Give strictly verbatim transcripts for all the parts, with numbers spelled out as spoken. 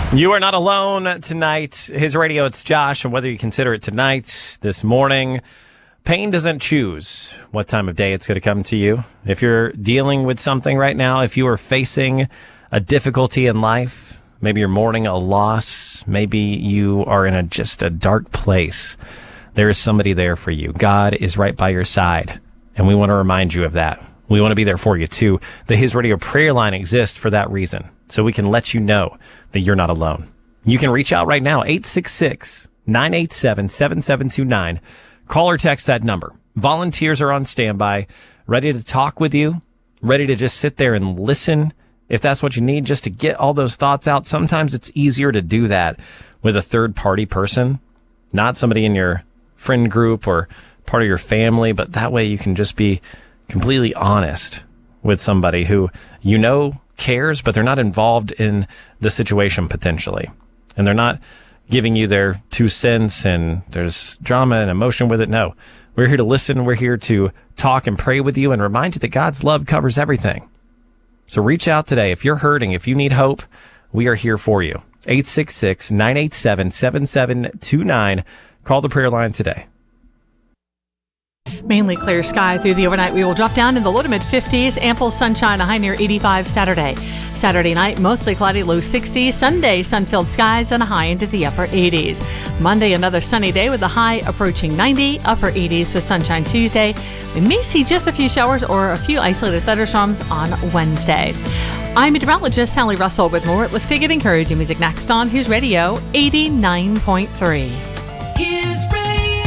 You are not alone tonight. His Radio, it's Josh, and whether you consider it tonight, this morning, pain doesn't choose what time of day it's going to come to you. If you're dealing with something right now, if you are facing a difficulty in life, maybe you're mourning a loss, maybe you are in a just a dark place, there is somebody there for you. God is right by your side, and we want to remind you of that. We want to be there for you, too. The His Radio prayer line exists for that reason, so we can let you know that you're not alone. You can reach out right now, eight six six, nine eight seven, seven seven two nine. Call or text that number. Volunteers are on standby, ready to talk with you, ready to just sit there and listen if that's what you need, just to get all those thoughts out. Sometimes it's easier to do that with a third-party person, not somebody in your friend group or part of your family, but that way you can just be completely honest with somebody who you know cares, but they're not involved in the situation potentially. And they're not giving you their two cents and there's drama and emotion with it. No, we're here to listen. We're here to talk and pray with you and remind you that God's love covers everything. So reach out today. If you're hurting, if you need hope, we are here for you. eight six six, nine eight seven, seven seven two nine. Call the prayer line today. Mainly clear sky through the overnight. We will drop down in the low to mid fifties. Ample sunshine, a high near eighty-five Saturday. Saturday night, mostly cloudy, low sixties. Sunday, sun-filled skies and a high into the upper eighties. Monday, another sunny day with a high approaching ninety, upper eighties with sunshine Tuesday. We may see just a few showers or a few isolated thunderstorms on Wednesday. I'm meteorologist Sally Russell with more uplifting and encouraging music next on His Radio eighty-nine point three. His Radio.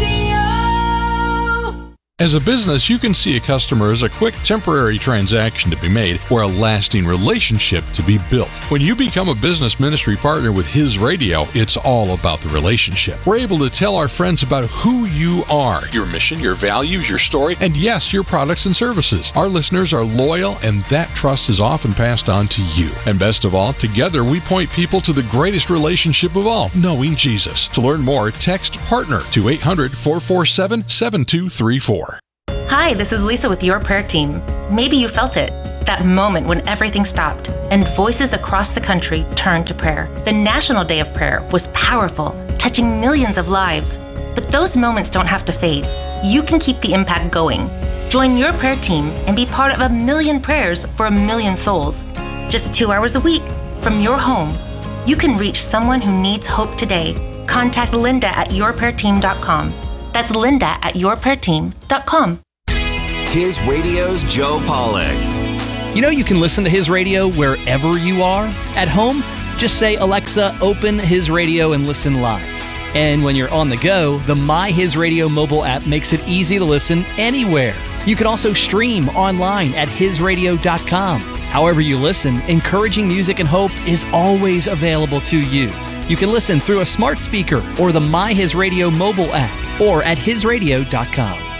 As a business, you can see a customer as a quick temporary transaction to be made or a lasting relationship to be built. When you become a business ministry partner with His Radio, it's all about the relationship. We're able to tell our friends about who you are, your mission, your values, your story, and yes, your products and services. Our listeners are loyal, and that trust is often passed on to you. And best of all, together we point people to the greatest relationship of all, knowing Jesus. To learn more, text PARTNER to eight hundred, four four seven, seven two three four. Hi, this is Lisa with Your Prayer Team. Maybe you felt it, that moment when everything stopped and voices across the country turned to prayer. The National Day of Prayer was powerful, touching millions of lives. But those moments don't have to fade. You can keep the impact going. Join Your Prayer Team and be part of a million prayers for a million souls. Just two hours a week from your home, you can reach someone who needs hope today. Contact Linda at your prayer team dot com. That's Linda at your prayer team dot com. His Radio's Joe Pollock. You know you can listen to His Radio wherever you are. At home, just say, Alexa, open His Radio and listen live. And when you're on the go, the My His Radio mobile app makes it easy to listen anywhere. You can also stream online at his radio dot com. However you listen, encouraging music and hope is always available to you. You can listen through a smart speaker or the My His Radio mobile app or at his radio dot com.